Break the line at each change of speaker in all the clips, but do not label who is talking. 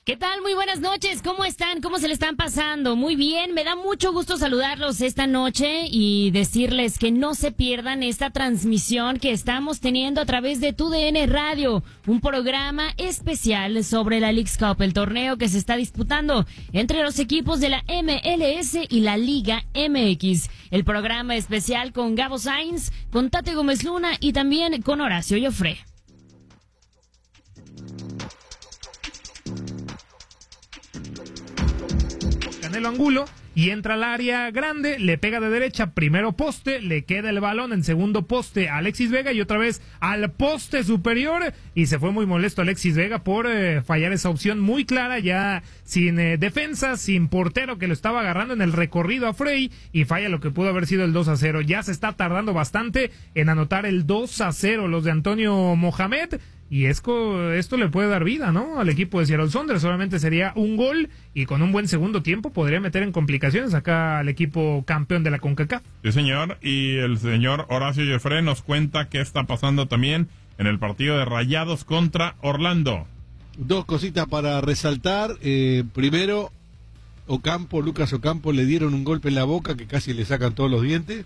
¿Qué tal? Muy buenas noches. ¿Cómo están? ¿Cómo se le están pasando? Muy bien. Me da mucho gusto saludarlos esta noche y decirles que no se pierdan esta transmisión que estamos teniendo a través de TUDN Radio. Un programa especial sobre la Leagues Cup, el torneo que se está disputando entre los equipos de la MLS y la Liga MX. El programa especial con Gabo Sainz, con Tate Gómez Luna y también con Horacio Joffre.
Canelo Angulo y entra al área grande, le pega de derecha, primero poste, le queda el balón en segundo poste a Alexis Vega y otra vez al poste superior, y se fue muy molesto Alexis Vega por fallar esa opción muy clara, ya sin defensa, sin portero que lo estaba agarrando en el recorrido a Frey, y falla lo que pudo haber sido el 2-0. Ya se está tardando bastante en anotar el 2-0 los de Antonio Mohamed. Y esto le puede dar vida, ¿no? Al equipo de Seattle Sounders. Solamente sería un gol y con un buen segundo tiempo podría meter en complicaciones acá al equipo campeón de la CONCACAF.
Sí, señor. Y el señor Horacio Joffre nos cuenta qué está pasando también en el partido de Rayados contra Orlando.
Dos cositas para resaltar. Primero, Lucas Ocampo le dieron un golpe en la boca que casi le sacan todos los dientes.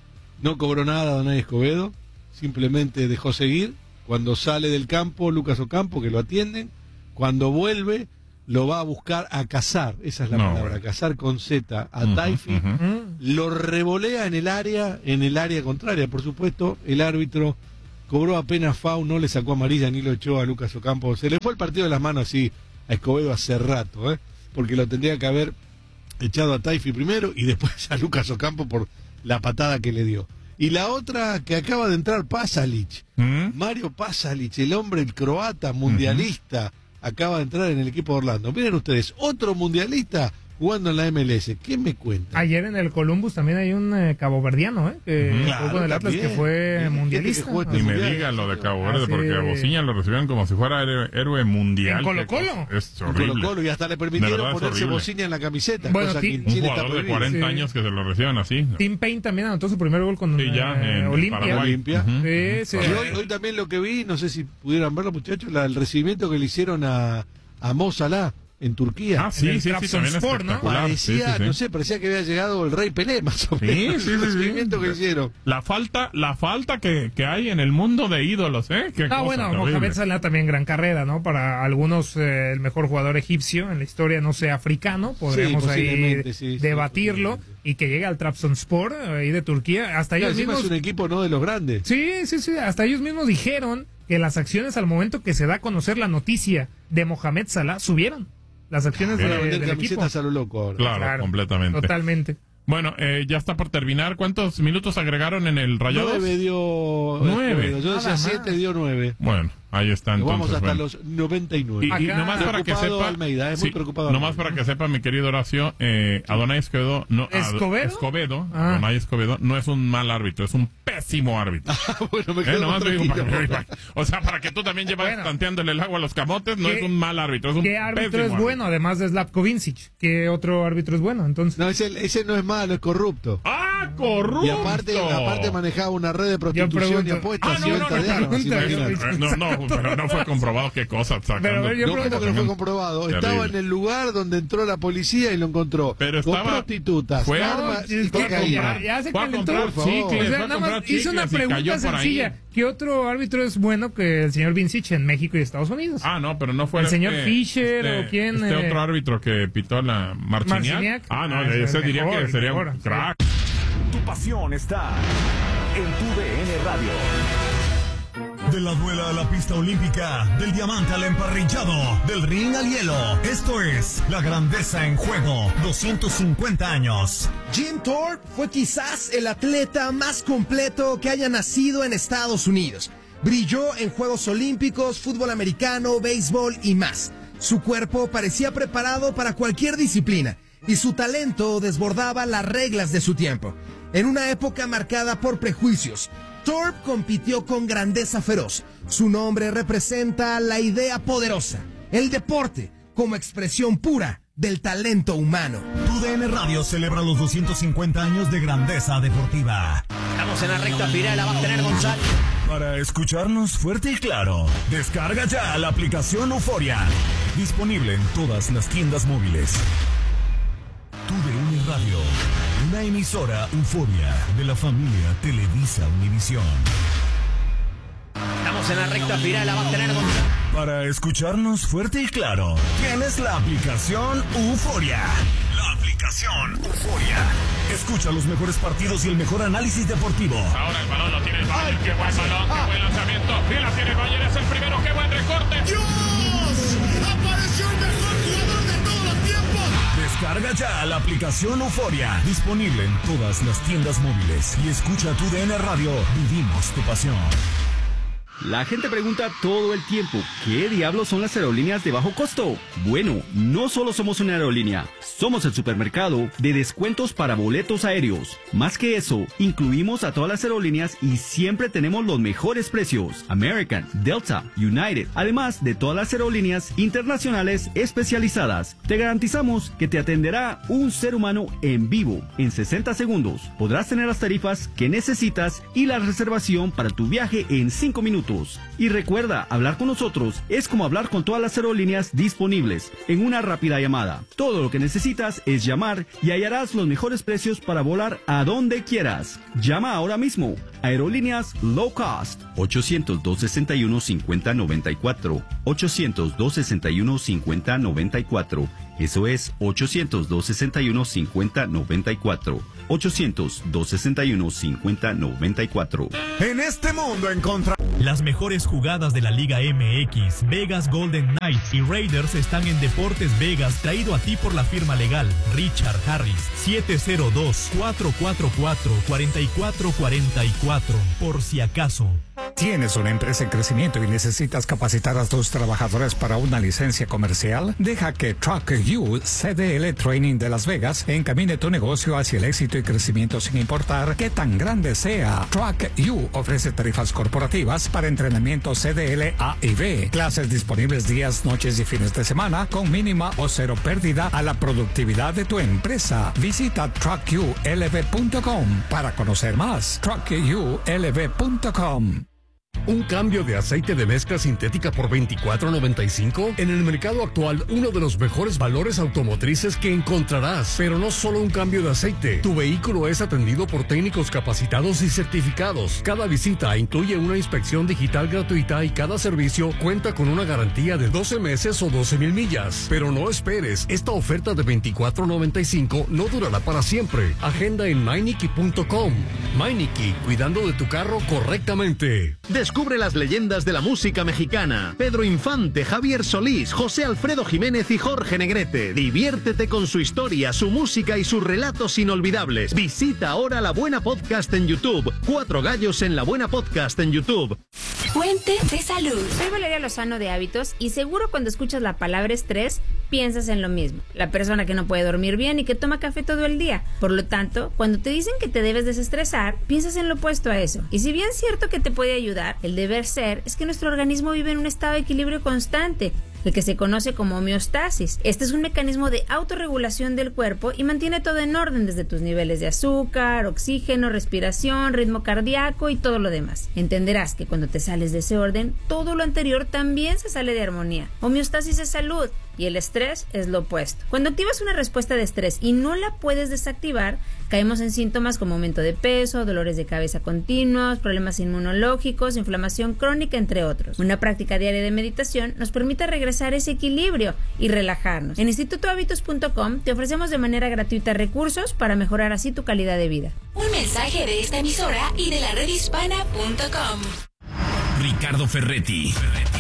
No cobró nada Donay Escobedo. Simplemente dejó seguir. Cuando sale del campo, Lucas Ocampo, que lo atienden, cuando vuelve, lo va a buscar a cazar, esa es la palabra, a cazar con Z, a Taifi, lo revolea en el área contraria, por supuesto, el árbitro cobró apenas foul, no le sacó amarilla ni lo echó a Lucas Ocampo, se le fue el partido de las manos así a Escobedo hace rato, porque lo tendría que haber echado a Taifi primero y después a Lucas Ocampo por la patada que le dio. Y la otra que acaba de entrar, Pasalic. Mario Pasalic, el hombre, el croata, mundialista, acaba de entrar en el equipo de Orlando. Miren ustedes, otro mundialista jugando en la MLS. ¿Qué me cuentan?
Ayer en el Columbus también hay un caboverdiano, que jugó con el Atlas, que fue mundialista.
Ni me diga lo de Cabo Verde, porque a Bociña lo recibieron como si fuera héroe mundial.
En Colo-Colo.
Es horrible.
En Colo-Colo, y hasta le permitieron ponerse Bociña en la camiseta.
Bueno,
cosa que en
un
Chile
jugador
está
de 40 años que se lo reciban así.
Tim Payne también anotó su primer gol con
Olimpia.
Sí.
Y hoy también lo que vi, no sé si pudieran verlo, muchachos, el recibimiento que le hicieron a Mo Salah en Turquía.
Ah, sí, también
Sport, ¿no?
Parecía, no sé, parecía que había llegado el Rey Pelé, más o menos.
Sí.
El recibimiento que hicieron.
La falta que hay en el mundo de ídolos, Qué cosa
bueno,
terrible.
Mohamed Salah también gran carrera, ¿no? Para algunos el mejor jugador egipcio en la historia, no sé, africano, podríamos ahí debatirlo, y que llegue al Trabzonspor ahí de Turquía, hasta ellos mismos.
Es un equipo no de los grandes.
Sí, hasta ellos mismos dijeron que las acciones al momento que se da a conocer la noticia de Mohamed Salah subieron. Las acciones del equipo.
A lo loco ahora.
Claro, completamente.
Totalmente.
Bueno, ya está por terminar. ¿Cuántos minutos agregaron en el Rayados?
9 dio.
9.
Yo decía 7, dio 9.
Bueno, ahí está entonces.
Vamos hasta los 99.
Y nomás para que sepa,
Almeida, muy preocupado.
Nomás para que sepa, mi querido Horacio, Adonai Escobedo, Adonai Escobedo no es un mal árbitro, es un pésimo árbitro.
Bueno, me quedo
nomás digo, o sea, para que tú también llevas tanteándole el agua a los camotes, no es un mal árbitro, es un
¿qué árbitro
pésimo
es bueno, además de Zlatko Vincic? ¿Qué otro árbitro es bueno, entonces?
No, ese no es malo, es corrupto.
¡Ah, corrupto!
Y aparte manejaba una red de prostitución y apuestas y venta de armas.
Pero no fue comprobado qué cosa sacando.
¿Cómo que no fue comprobado?
Terrible.
Estaba en el lugar donde entró la policía y lo encontró.
Pero
con
estaba,
prostitutas, armas y cocaína.
Ya se
fue a
calentó.
comprar chicles,
Nada más hizo una pregunta sencilla. ¿Qué otro árbitro es bueno que el señor Vincic en México y Estados Unidos?
Ah, no, pero no fue
el señor Fischer o quién.
Otro árbitro que pitó la Marciniak. Ah, no, ese diría que sería un crack.
Tu pasión está en TUDN Radio.
De la duela a la pista olímpica, del diamante al emparrillado, del ring al hielo. Esto es La Grandeza en Juego, 250 años.
Jim Thorpe fue quizás el atleta más completo que haya nacido en Estados Unidos. Brilló en Juegos Olímpicos, fútbol americano, béisbol y más. Su cuerpo parecía preparado para cualquier disciplina y su talento desbordaba las reglas de su tiempo. En una época marcada por prejuicios, Thorpe compitió con grandeza feroz. Su nombre representa la idea poderosa, el deporte como expresión pura del talento humano.
TUDN Radio celebra los 250 años de grandeza deportiva.
Estamos en la recta final, la va a tener González.
Para escucharnos fuerte y claro, descarga ya la aplicación Euforia. Disponible en todas las tiendas móviles. TUDN Radio, una emisora Euforia de la familia Televisa Univisión.
Estamos en la recta final, la va a tener Gonzalo.
Para escucharnos fuerte y claro, tienes la aplicación Euforia. La aplicación Euforia. Escucha los mejores partidos y el mejor análisis deportivo.
Ahora el balón lo tiene el Bayern. Qué buen balón, qué buen lanzamiento. Y la tiene el Bayern, es el primero. Qué buen recorte.
¡Dios! ¡Apareció el mejor jugador de todos los tiempos! Descarga ya la aplicación Euforia. Disponible en todas las tiendas móviles. Y escucha TUDN Radio. Vivimos tu pasión.
La gente pregunta todo el tiempo, ¿qué diablos son las aerolíneas de bajo costo? Bueno, no solo somos una aerolínea, somos el supermercado de descuentos para boletos aéreos. Más que eso, incluimos a todas las aerolíneas y siempre tenemos los mejores precios. American, Delta, United, además de todas las aerolíneas internacionales especializadas. Te garantizamos que te atenderá un ser humano en vivo en 60 segundos. Podrás tener las tarifas que necesitas y la reservación para tu viaje en 5 minutos. Y recuerda, hablar con nosotros es como hablar con todas las aerolíneas disponibles en una rápida llamada. Todo lo que necesitas es llamar y hallarás los mejores precios para volar a donde quieras. Llama ahora mismo. Aerolíneas Low Cost. 800-261-5094. 800-261-5094. Eso es 800-261-5094. 800-261-5094.
En este mundo encontramos
las mejores jugadas de la Liga MX. Vegas Golden Knights y Raiders están en Deportes Vegas, traído a ti por la firma legal Richard Harris. 702-444-4444. Por si acaso.
¿Tienes una empresa en crecimiento y necesitas capacitar a tus trabajadores para una licencia comercial? Deja que Truck You CDL Training de Las Vegas encamine tu negocio hacia el éxito y crecimiento sin importar qué tan grande sea. Truck You ofrece tarifas corporativas para entrenamiento CDL A y B. Clases disponibles días, noches y fines de semana con mínima o cero pérdida a la productividad de tu empresa. Visita truckyoulv.com para conocer más. truckyoulv.com.
¿Un cambio de aceite de mezcla sintética por $24.95? En el mercado actual, uno de los mejores valores automotrices que encontrarás. Pero no solo un cambio de aceite. Tu vehículo es atendido por técnicos capacitados y certificados. Cada visita incluye una inspección digital gratuita y cada servicio cuenta con una garantía de 12 meses o 12,000 millas. Pero no esperes, esta oferta de $24.95 no durará para siempre. Agenda en Meineke.com. Meineke, cuidando de tu carro correctamente.
Descubre las leyendas de la música mexicana. Pedro Infante, Javier Solís, José Alfredo Jiménez y Jorge Negrete. Diviértete con su historia, su música y sus relatos inolvidables. Visita ahora La Buena Podcast en YouTube. 4 gallos en La Buena Podcast en YouTube.
Fuente de salud. Soy Valeria Lozano de Hábitos y seguro cuando escuchas la palabra estrés piensas en lo mismo. La persona que no puede dormir bien y que toma café todo el día. Por lo tanto, cuando te dicen que te debes desestresar, piensas en lo opuesto a eso. Y si bien es cierto que te puede ayudar, el deber ser es que nuestro organismo vive en un estado de equilibrio constante, el que se conoce como homeostasis. Este es un mecanismo de autorregulación del cuerpo y mantiene todo en orden, desde tus niveles de azúcar, oxígeno, respiración, ritmo cardíaco y todo lo demás. Entenderás que cuando te sales de ese orden, todo lo anterior también se sale de armonía. Homeostasis es salud y el estrés es lo opuesto. Cuando activas una respuesta de estrés y no la puedes desactivar, caemos en síntomas como aumento de peso, dolores de cabeza continuos, problemas inmunológicos, inflamación crónica, entre otros. Una práctica diaria de meditación nos permite regresar ese equilibrio y relajarnos. En institutohabitos.com te ofrecemos de manera gratuita recursos para mejorar así tu calidad de vida.
Un mensaje de esta emisora y de la redhispana.com.
Ricardo Ferretti,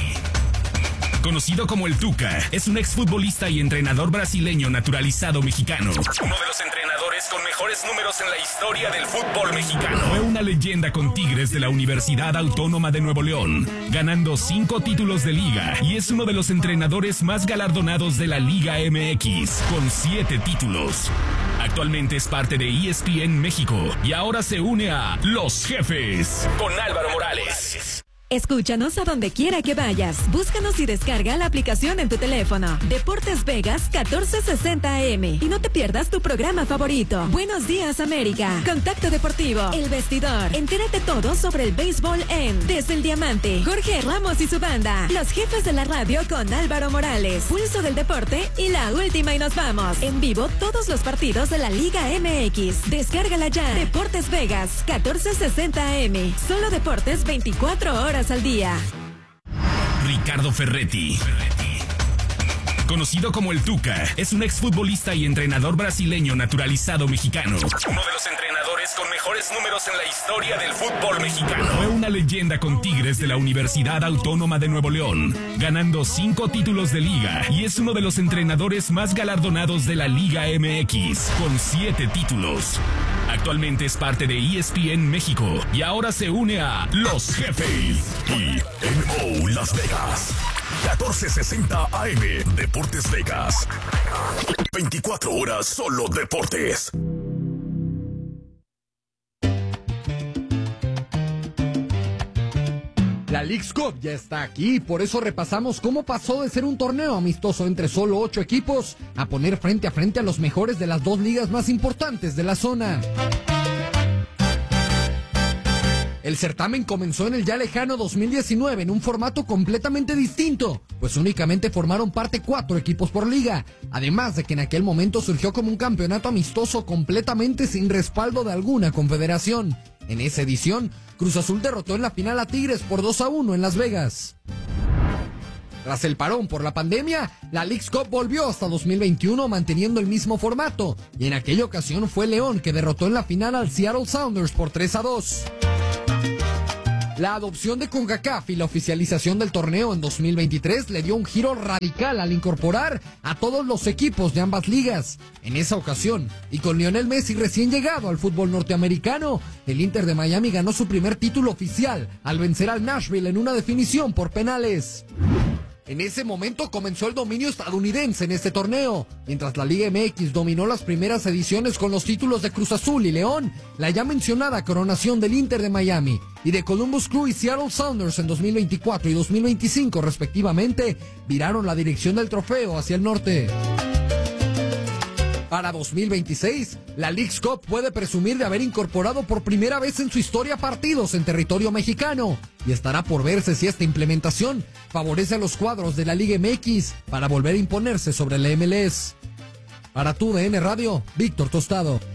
conocido como el Tuca, es un exfutbolista y entrenador brasileño naturalizado mexicano. Uno de los entrenadores con mejores números en la historia del fútbol mexicano. Fue una leyenda con Tigres de la Universidad Autónoma de Nuevo León, ganando 5 títulos de liga, y es uno de los entrenadores más galardonados de la Liga MX, con 7 títulos. Actualmente es parte de ESPN México y ahora se une a Los Jefes con Álvaro Morales.
Escúchanos a donde quiera que vayas. Búscanos y descarga la aplicación en tu teléfono. Deportes Vegas 1460 AM. Y no te pierdas tu programa favorito. Buenos días, América. Contacto Deportivo. El Vestidor. Entérate todo sobre el béisbol en Desde el Diamante. Jorge Ramos y su banda. Los jefes de la radio con Álvaro Morales. Pulso del deporte y la última y nos vamos. En vivo todos los partidos de la Liga MX. Descárgala ya. Deportes Vegas 1460 AM. Solo deportes 24 horas al día.
Ricardo Ferretti, conocido como el Tuca, es un exfutbolista y entrenador brasileño naturalizado mexicano. Uno de los entrenadores con mejores números en la historia del fútbol mexicano. Fue una leyenda con Tigres de la Universidad Autónoma de Nuevo León, ganando 5 títulos de liga, y es uno de los entrenadores más galardonados de la Liga MX, con 7 títulos. Actualmente es parte de ESPN México y ahora se une a Los Jefes.
Y en Las Vegas. 1460 AM. Deportes Vegas. 24 horas solo deportes.
La Leagues Cup ya está aquí, por eso repasamos cómo pasó de ser un torneo amistoso entre solo 8 equipos a poner frente a frente a los mejores de las 2 ligas más importantes de la zona. El certamen comenzó en el ya lejano 2019 en un formato completamente distinto, pues únicamente formaron parte 4 equipos por liga, además de que en aquel momento surgió como un campeonato amistoso completamente sin respaldo de alguna confederación. En esa edición, Cruz Azul derrotó en la final a Tigres por 2-1 en Las Vegas. Tras el parón por la pandemia, la Leagues Cup volvió hasta 2021 manteniendo el mismo formato, y en aquella ocasión fue León que derrotó en la final al Seattle Sounders por 3-2. La adopción de CONCACAF y la oficialización del torneo en 2023 le dio un giro radical al incorporar a todos los equipos de ambas ligas. En esa ocasión, y con Lionel Messi recién llegado al fútbol norteamericano, el Inter de Miami ganó su primer título oficial al vencer al Nashville en una definición por penales. En ese momento comenzó el dominio estadounidense en este torneo. Mientras la Liga MX dominó las primeras ediciones con los títulos de Cruz Azul y León, la ya mencionada coronación del Inter de Miami y de Columbus Crew y Seattle Sounders en 2024 y 2025 respectivamente, viraron la dirección del trofeo hacia el norte. Para 2026, la Leagues Cup puede presumir de haber incorporado por primera vez en su historia partidos en territorio mexicano, y estará por verse si esta implementación favorece a los cuadros de la Liga MX para volver a imponerse sobre la MLS. Para TUDN Radio, Víctor Tostado.